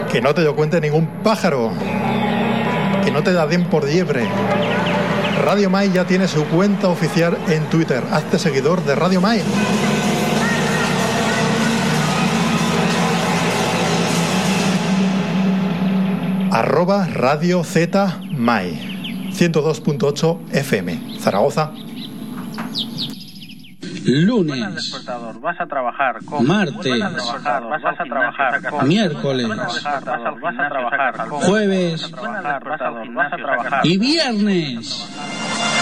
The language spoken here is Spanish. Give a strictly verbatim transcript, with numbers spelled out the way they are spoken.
Que no te lo cuente ningún pájaro. Que no te da den por liebre. Radio Mai ya tiene su cuenta oficial en Twitter. Hazte seguidor de Radio Mai. Arroba Radio Z Mai. ciento dos punto ocho F M. Zaragoza. Lunes, vas a trabajar con martes, vas a trabajar con miércoles, vas a trabajar con jueves vas a trabajar y viernes.